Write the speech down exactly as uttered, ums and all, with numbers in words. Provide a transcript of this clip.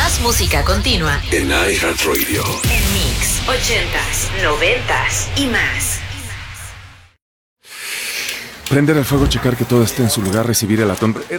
Más música continua en iHeartRadio. en Mix, ochentas, noventas y más. Prender el fuego, checar que todo esté en su lugar, recibir el atón.